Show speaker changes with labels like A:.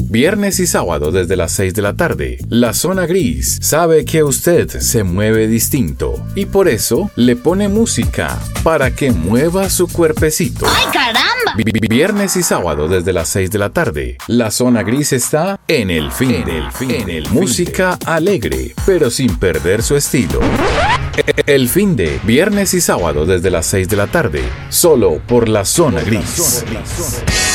A: viernes y sábado desde las 6 de la tarde. La Zona Gris sabe que usted se mueve distinto y por eso le pone música para que mueva su cuerpecito.
B: ¡Ay, caramba!
A: Viernes y sábado desde las 6 de la tarde. La Zona Gris está en el fin. Música alegre, pero sin perder su estilo. El fin de viernes y sábado desde las 6 de la tarde. Solo por La Zona Gris.